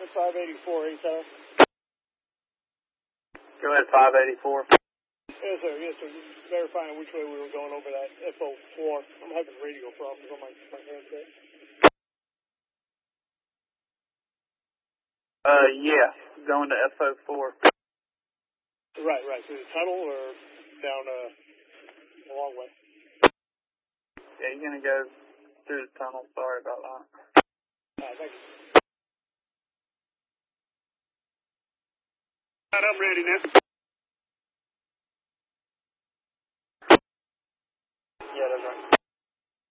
at 584, anytime. Go ahead, 584. Yes, sir. Yes, sir. Just verifying which way we were going over that FO4. I'm having radio problems on my handset. Yeah, going to FO4. Right. Through the tunnel or down a long way? Yeah, you're going to go through the tunnel. Sorry about that. Thank you. I'm ready now.